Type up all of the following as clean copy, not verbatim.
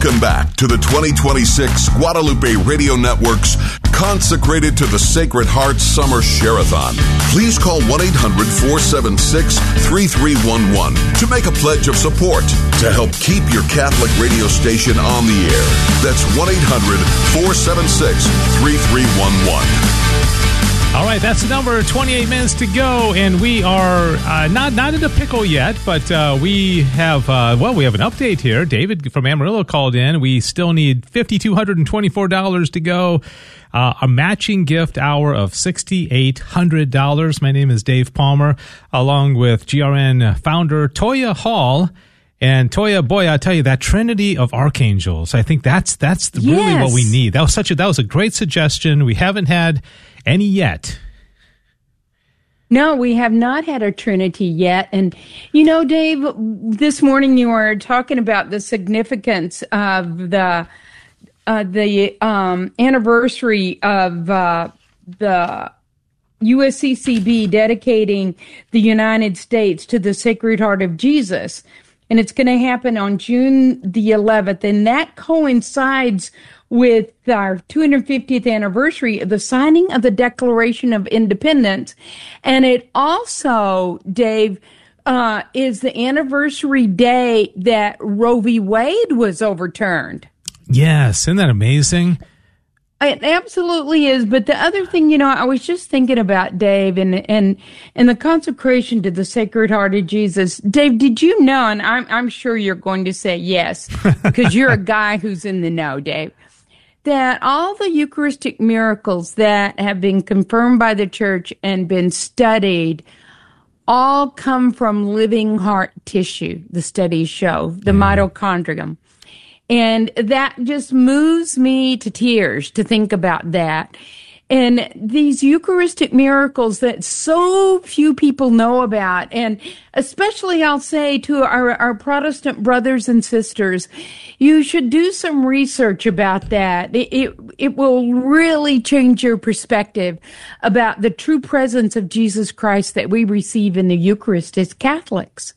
Welcome back to the 2026 Guadalupe Radio Network's Consecrated to the Sacred Heart Summer Share-a-thon. Please call 1-800-476-3311 to make a pledge of support to help keep your Catholic radio station on the air. That's 1-800-476-3311. All right, that's the number. 28 minutes to go, and we are not in a pickle yet, but we have we have an update here. David from Amarillo called in. We still need $5,224 to go. A matching gift hour of $6,800. My name is Dave Palmer, along with GRN founder Toya Hall. And Toya, boy, I tell you, that trinity of archangels, I think that's really what we need. That was a great suggestion. We haven't had any yet. No, we have not had a trinity yet. And, you know, Dave, this morning you were talking about the significance of the anniversary of the USCCB dedicating the United States to the Sacred Heart of Jesus. And it's going to happen on June the 11th. And that coincides with our 250th anniversary of the signing of the Declaration of Independence. And it also, Dave, is the anniversary day that Roe v. Wade was overturned. Yes, isn't that amazing? It absolutely is. But the other thing, you know, I was just thinking about, Dave, and the consecration to the Sacred Heart of Jesus. Dave, did you know, and I'm sure you're going to say yes, because you're a guy who's in the know, Dave, that all the Eucharistic miracles that have been confirmed by the Church and been studied all come from living heart tissue, the studies show, the mitochondrium. And that just moves me to tears to think about that. And these Eucharistic miracles that so few people know about, and especially I'll say to our Protestant brothers and sisters, you should do some research about that. It will really change your perspective about the true presence of Jesus Christ that we receive in the Eucharist as Catholics.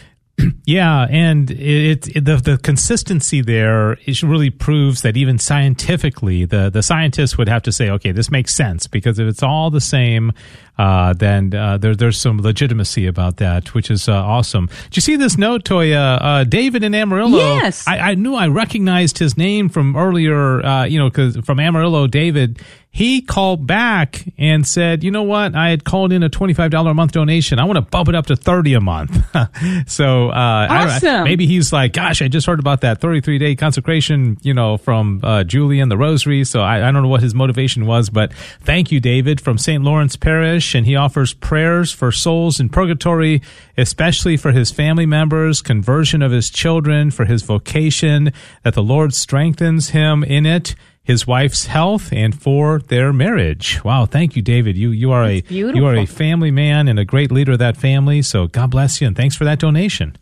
Yeah, and the consistency there really proves that even scientifically, the scientists would have to say, okay, this makes sense, because if it's all the same, then there's some legitimacy about that, which is awesome. Did you see this note, Toya? David in Amarillo. Yes. I knew I recognized his name from earlier, because from Amarillo, David. He called back and said, you know what? I had called in a $25 a month donation. I want to bump it up to $30 a month. So, awesome. Maybe he's like, gosh, I just heard about that 33-day consecration, from Julie and the Rosary. So I don't know what his motivation was, but thank you, David, from St. Lawrence Parish. And he offers prayers for souls in purgatory, especially for his family members, conversion of his children, for his vocation, that the Lord strengthens him in it, his wife's health, and for their marriage. Wow, thank you, David. You are a family man and a great leader of that family. So God bless you, and thanks for that donation.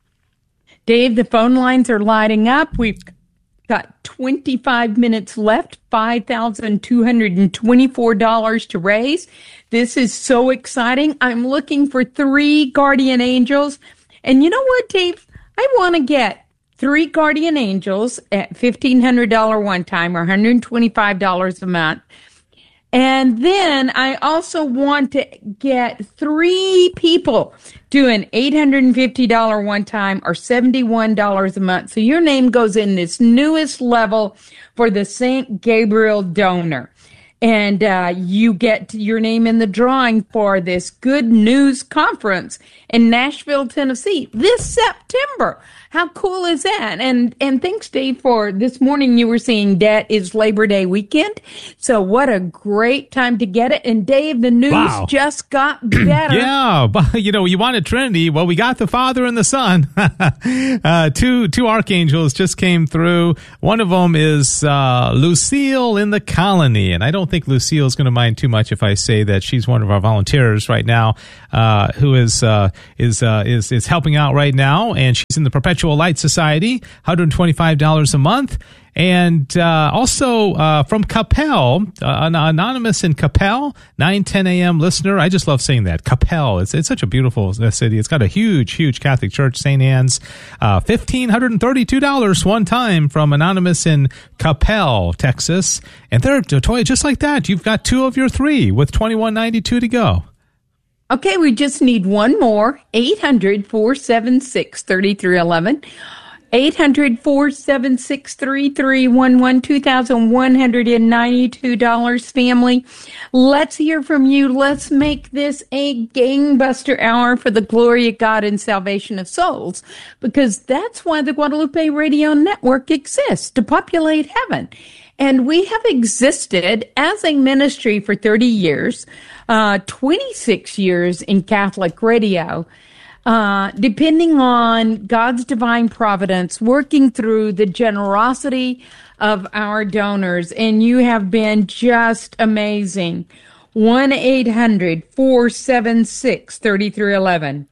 Dave, the phone lines are lighting up. We've got 25 minutes left, $5,224 to raise. This is so exciting. I'm looking for 3 guardian angels. And you know what, Dave? I want to get 3 guardian angels at $1,500 one time, or $125 a month. And then I also want to get 3 people doing $850 one time, or $71 a month. So your name goes in this newest level for the St. Gabriel donor. And you get your name in the drawing for this Good News Conference in Nashville, Tennessee this September. How cool is that? And thanks, Dave, for this morning you were saying that is Labor Day weekend. So what a great time to get it. And Dave, the news just got better. Yeah, but you wanted Trinity. Well, we got the Father and the Son. Two archangels just came through. One of them is Lucille in the Colony. And I don't think Lucille is going to mind too much if I say that she's one of our volunteers right now, who is helping out right now. And she's in the Perpetual Light Society, $125 a month. And also from Capel, anonymous in Capel, 9:10 a.m. listener. I just love saying that. Capel. It's such a beautiful city. It's got a huge Catholic church, St. Anne's. $1,532 one time from anonymous in Capel, Texas. And there, Toya, just like that, you've got 2 of your 3 with $21.92 to go. Okay, we just need one more. 800-476-3311. 800-476-3311. $2,192, family. Let's hear from you. Let's make this a gangbuster hour for the glory of God and salvation of souls, because that's why the Guadalupe Radio Network exists, to populate heaven. And we have existed as a ministry for 30 years, 26 years in Catholic radio, depending on God's divine providence, working through the generosity of our donors. And you have been just amazing. 1-800-476-3311.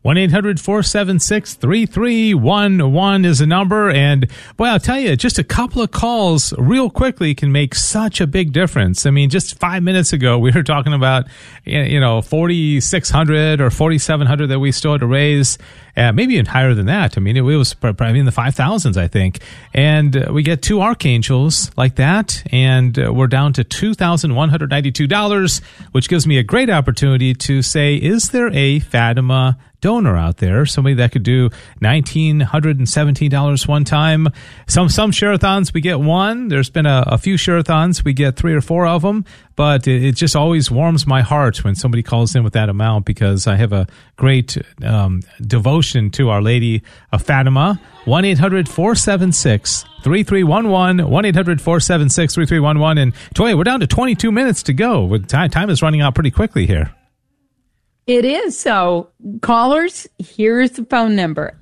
1-800-476-3311 is the number. And boy, I'll tell you, just a couple of calls real quickly can make such a big difference. I mean, just 5 minutes ago, we were talking about, $4,600 or $4,700 that we still had to raise. Maybe even higher than that. I mean, it was probably in the 5,000s, I think. And we get 2 archangels like that, and we're down to $2,192, which gives me a great opportunity to say, is there a Fatima donor out there, somebody that could do $1,917 one time? Some share-a-thons we get 1. There's been a few share-a-thons we get 3 or 4 of them, but it just always warms my heart when somebody calls in with that amount, because I have a great devotion to Our Lady of Fatima. 1-800-476-3311. 1-800-476-3311. And Toya, we're down to 22 minutes to go. Time is running out pretty quickly here. It is. So, callers, here's the phone number,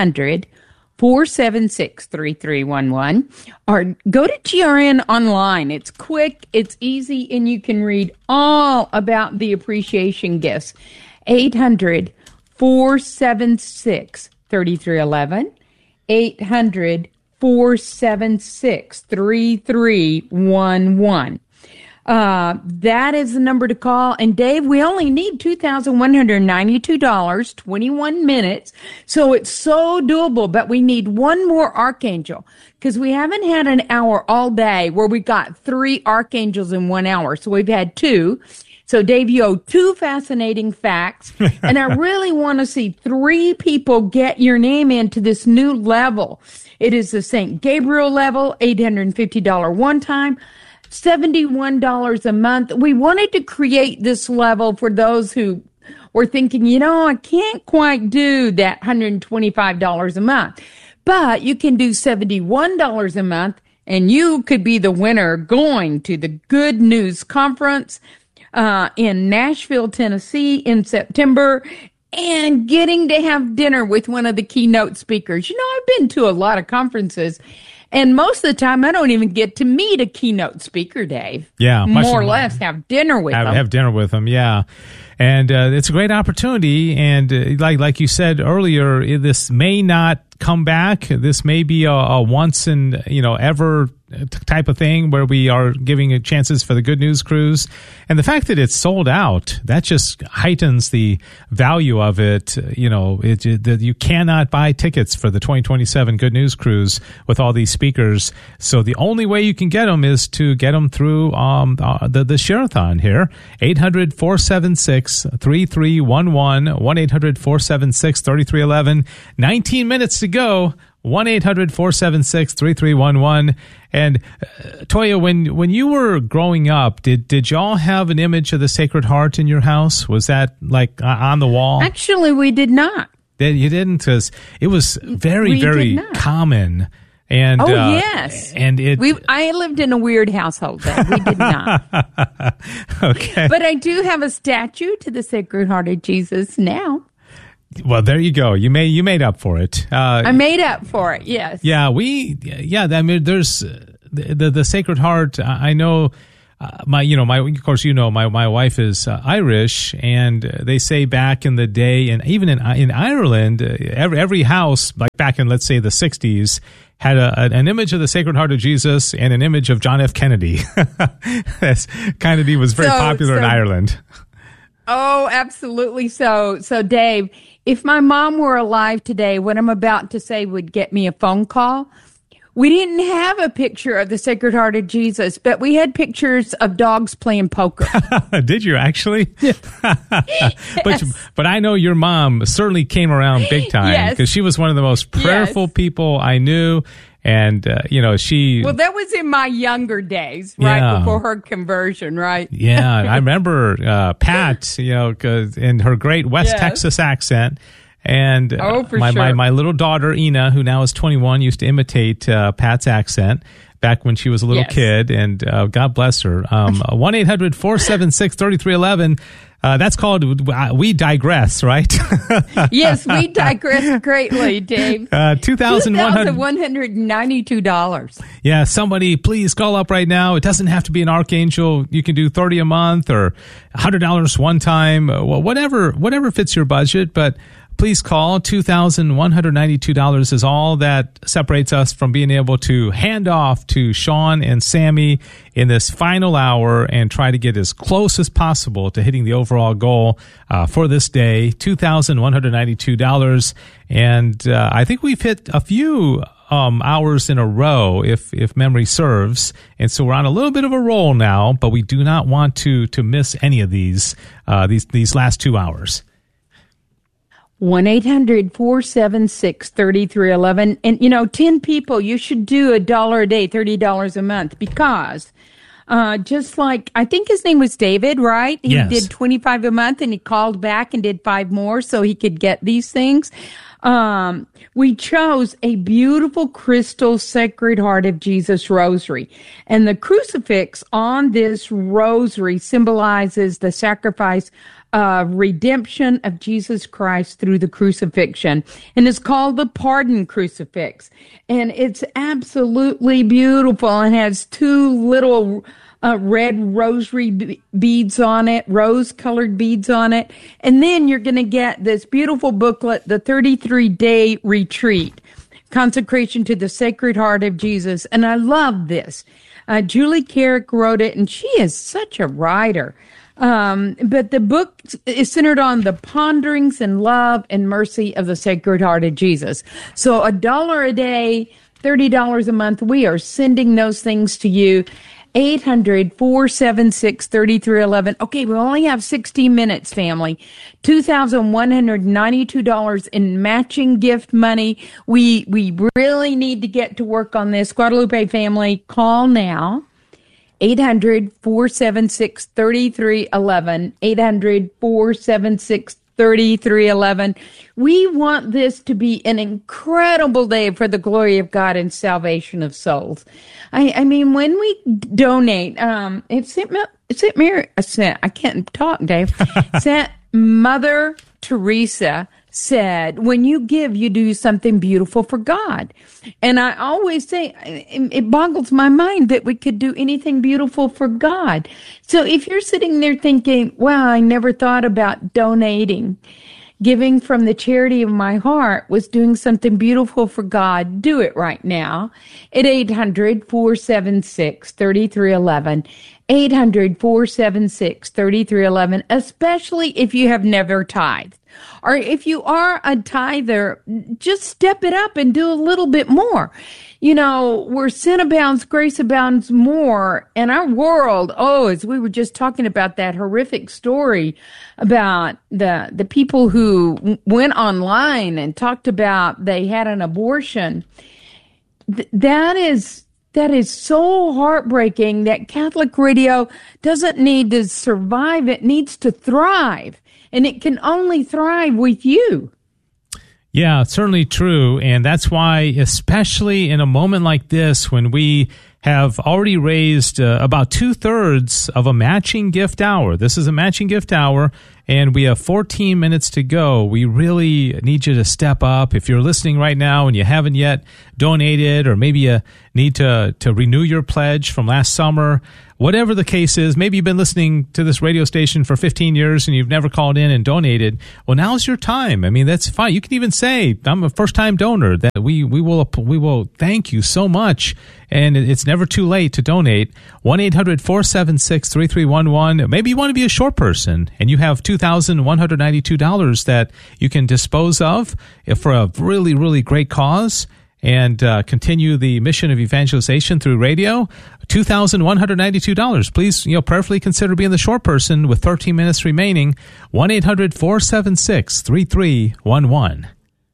800-476-3311, or go to GRN online. It's quick, it's easy, and you can read all about the appreciation gifts. 800-476-3311, 800-476-3311. That is the number to call. And Dave, we only need $2,192, 21 minutes. So it's so doable, but we need one more archangel, because we haven't had an hour all day where we got 3 archangels in 1 hour. So we've had 2. So Dave, you owe 2 fascinating facts. And I really want to see 3 people get your name into this new level. It is the St. Gabriel level, $850 one time. $71 a month. We wanted to create this level for those who were thinking, I can't quite do that $125 a month. But you can do $71 a month, and you could be the winner going to the Good News Conference in Nashville, Tennessee in September, and getting to have dinner with one of the keynote speakers. I've been to a lot of conferences, and most of the time, I don't even get to meet a keynote speaker, Dave. Yeah. More or less have dinner with them. Have dinner with them, yeah. And it's a great opportunity. And like you said earlier, this may not come back. This may be a once in, ever type of thing where we are giving chances for the Good News Cruise. And the fact that it's sold out, that just heightens the value of it. You cannot buy tickets for the 2027 Good News Cruise with all these speakers. So the only way you can get them is to get them through the share-a-thon here. 800-476-3311. 1-800-476-3311. 19 minutes to go. 1-800-476-3311. And Toya, when you were growing up, did y'all have an image of the Sacred Heart in your house? Was that like on the wall? Actually, we did not. You didn't, because it was very common. And yes, and I lived in a weird household then. We did not. Okay, but I do have a statue to the Sacred Heart of Jesus now. Well, there you go. You made up for it. I made up for it. Yes. Yeah, I mean, there's the Sacred Heart. I know my wife is Irish, and they say back in the day, and even in Ireland, every house, like back in, let's say, the 60s, had an image of the Sacred Heart of Jesus and an image of John F. Kennedy. Kennedy was very popular in Ireland. Oh, absolutely. So Dave, if my mom were alive today, what I'm about to say would get me a phone call. We didn't have a picture of the Sacred Heart of Jesus, but we had pictures of dogs playing poker. Did you actually? Yes. But I know your mom certainly came around big time, because she was one of the most prayerful people I knew. And, she... Well, that was in my younger days, right before her conversion, right? Yeah, I remember Pat, in her great West Texas accent. And my little daughter, Ina, who now is 21, used to imitate Pat's accent back when she was a little kid, and God bless her. 1-800-476-3311. That's called We Digress, right? Yes, we digress greatly, Dave. $2,192. Yeah, somebody please call up right now. It doesn't have to be an archangel. You can do $30 a month or $100 one time, whatever fits your budget, but please call. $2,192 is all that separates us from being able to hand off to Sean and Sammy in this final hour and try to get as close as possible to hitting the overall goal for this day, $2,192. And I think we've hit a few hours in a row, if memory serves. And so we're on a little bit of a roll now, but we do not want to miss any of these last 2 hours. 1-800-476-3311. And, 10 people, you should do $1 a day, $30 a month, because just like, I think his name was David, right? He did $25 a month, and he called back and did 5 more so he could get these things. We chose a beautiful crystal Sacred Heart of Jesus rosary. And the crucifix on this rosary symbolizes the sacrifice redemption of Jesus Christ through the crucifixion, and it's called the Pardon Crucifix, and it's absolutely beautiful and has 2 little red rosary beads on it, rose-colored beads on it, and then you're going to get this beautiful booklet, the 33-day retreat, consecration to the Sacred Heart of Jesus, and I love this. Julie Carrick wrote it, and she is such a writer. But the book is centered on the ponderings and love and mercy of the Sacred Heart of Jesus. So $1 a day, $30 a month, we are sending those things to you. 800-476-3311. Okay, we only have 60 minutes, family. $2,192 in matching gift money. We really need to get to work on this. Guadalupe family, call now. 800-476-3311. 800-476-3311. We want this to be an incredible day for the glory of God and salvation of souls. I mean, when we donate, I can't talk, Dave. Saint Mother Teresa said, when you give, you do something beautiful for God. And I always say, it boggles my mind that we could do anything beautiful for God. So if you're sitting there thinking, wow, I never thought about donating, giving from the charity of my heart was doing something beautiful for God, do it right now at 800-476-3311. 800-476-3311, especially if you have never tithed. Or if you are a tither, just step it up and do a little bit more. Where sin abounds, grace abounds more. And our world, as we were just talking about that horrific story about the people who went online and talked about they had an abortion. That is so heartbreaking that Catholic radio doesn't need to survive. It needs to thrive. And it can only thrive with you. Yeah, certainly true. And that's why, especially in a moment like this, when we have already raised about 2/3 of a matching gift hour. This is a matching gift hour. and we have 14 minutes to go. We really need you to step up. If you're listening right now and you haven't yet donated, or maybe you need to renew your pledge from last summer, whatever the case is, maybe you've been listening to this radio station for 15 years and you've never called in and donated. Well, now's your time. I mean, that's fine. You can even say, I'm a first-time donor. That we will thank you so much. And it's never too late to donate. 1-800-476-3311. Maybe you want to be a short person and you have $2,192 that you can dispose of for a really, really great cause and continue the mission of evangelization through radio. $2,192. Please, prayerfully consider being the short person with 13 minutes remaining. 1-800-476-3311.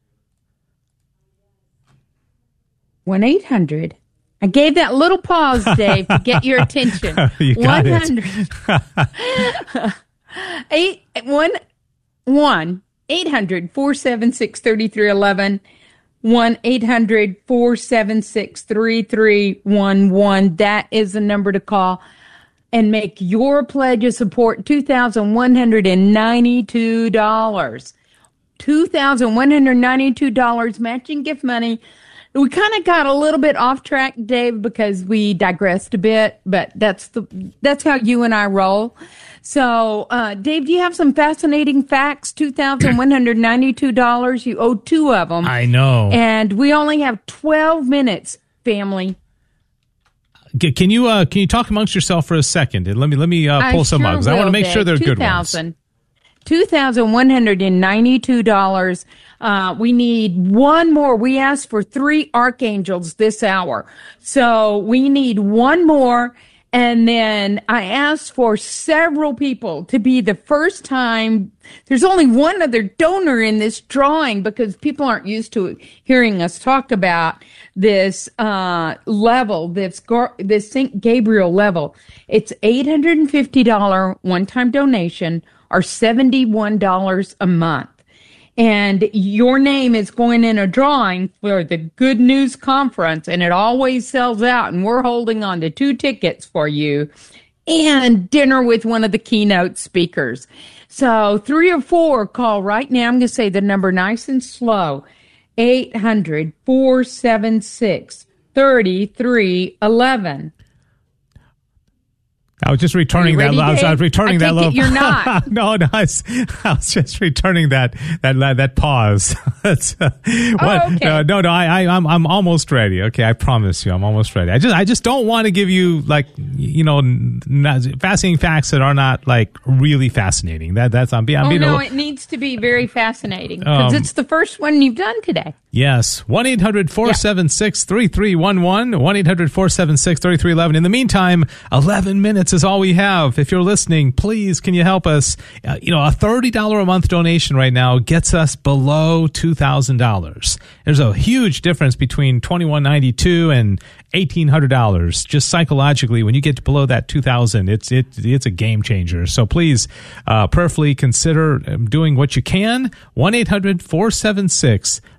1-800. I gave that little pause, Dave, to get your attention. You got 100. it. 1-800-476-3311. 1-800-476-3311. That is the number to call and make your pledge of support. $2,192. $2,192 matching gift money. We kind of got a little bit off track, Dave, because we digressed a bit, but that's how you and I roll. So, Dave, do you have some fascinating facts? $2,192. You owe two of them. I know. And we only have 12 minutes, family. Can you talk amongst yourself for a second and let me pull some up, because I want to make sure they're good ones. $2,192. We need one more. We asked for 3 archangels this hour. So we need one more. And then I asked for several people to be the first time. There's only one other donor in this drawing because people aren't used to hearing us talk about this level, this St. Gabriel level. It's $850 one-time donation or $71 a month. And your name is going in a drawing for the Good News Conference, and it always sells out, and we're holding on to 2 tickets for you and dinner with one of the keynote speakers. So 3 or 4, call right now. I'm going to say the number nice and slow, 800-476-3311. I was just returning that. I was returning that little. You're not. No, I was just returning that pause. Okay. No. I'm almost ready. Okay, I promise you, I'm almost ready. I just don't want to give you fascinating facts that are not really fascinating. It needs to be very fascinating because it's the first one you've done today. Yes, 1-800-476-3311. 1-800-476-3311. In the meantime, 11 minutes is all we have. If you're listening, please, can you help us? A $30 a month donation right now gets us below $2,000. There's a huge difference between $2,192 and $1,800. Just psychologically, when you get below that $2,000, it's a game changer. So please, prayerfully consider doing what you can. 1-800-476-3311.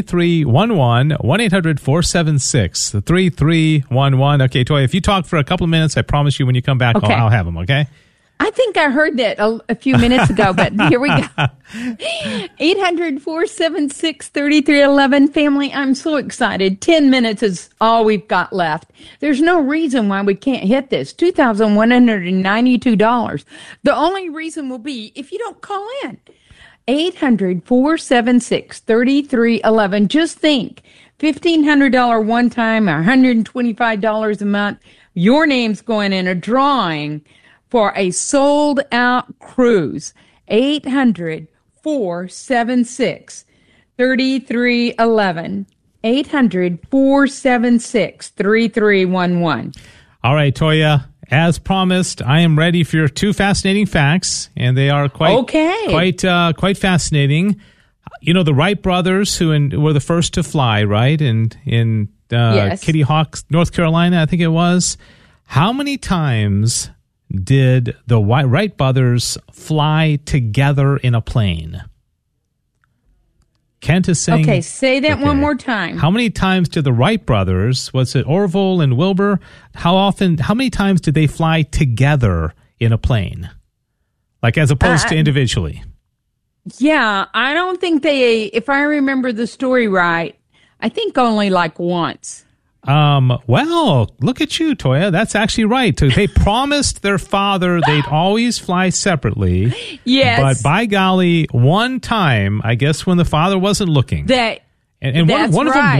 1-800-476-3311. Okay, Toya, if you talk for a couple of minutes, I promise you when you come back, okay, I'll have them, okay? I think I heard that a few minutes ago, but here we go. 800-476-3311. Family, I'm so excited. 10 minutes is all we've got left. There's no reason why we can't hit this. $2,192. The only reason will be if you don't call in. 800-476-3311. Just think, $1,500 one time, $125 a month. Your name's going in a drawing for a sold-out cruise. 800-476-3311. 800-476-3311. All right, Toya. As promised, I am ready for your 2 fascinating facts, and they are quite fascinating. The Wright brothers, who were the first to fly, right? In yes. Kitty Hawk, North Carolina, I think it was. How many times did the Wright brothers fly together in a plane? Kent is saying... Okay, say that one more time. How many times did the Wright brothers, was it Orville and Wilbur, how many times did they fly together in a plane? like as opposed to individually. Yeah, I don't think they, if I remember the story right, I think only like once. Well, look at you, Toya. That's actually right. They promised their father they'd always fly separately. Yes. But by golly, one time, I guess when the father wasn't looking. That And one of them